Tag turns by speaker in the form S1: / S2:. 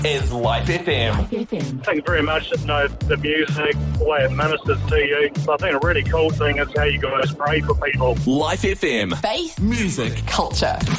S1: is Life FM.
S2: Thank you very much. The music, the way it ministers to you. So I think a really cool thing is how you guys pray for people.
S1: Life FM.
S3: Faith,
S1: music,
S3: culture.